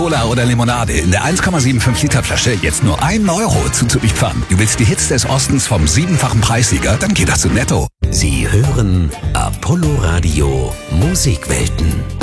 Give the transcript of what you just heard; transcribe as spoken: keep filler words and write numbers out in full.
Cola oder Limonade in der eins Komma fünfundsiebzig Liter Flasche jetzt nur ein Euro zuzuliefern. Du willst die Hits des Ostens vom siebenfachen Preissieger? Dann geht das zu Netto. Sie hören Apollo Radio Musikwelten.